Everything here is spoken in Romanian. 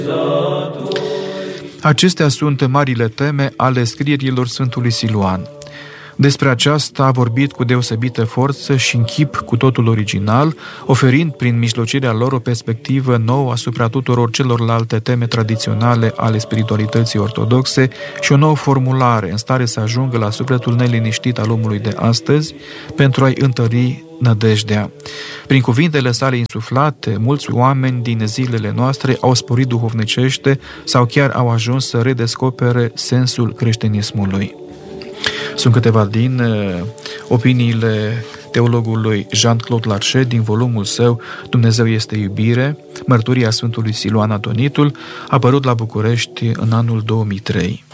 Acestea sunt marile teme ale scrierilor Sfântului Siluan. Despre aceasta a vorbit cu deosebită forță și în chip cu totul original, oferind prin mijlocirea lor o perspectivă nouă asupra tuturor celorlalte teme tradiționale ale spiritualității ortodoxe și o nouă formulare în stare să ajungă la sufletul neliniștit al omului de astăzi pentru a-i întări nădejdea. Prin cuvintele sale insuflate, mulți oameni din zilele noastre au sporit duhovnicește sau chiar au ajuns să redescopere sensul creștinismului. Sunt câteva din opiniile teologului Jean-Claude Larcher din volumul său Dumnezeu este iubire, mărturia Sfântului Siluan Adonitul, apărut la București în anul 2003.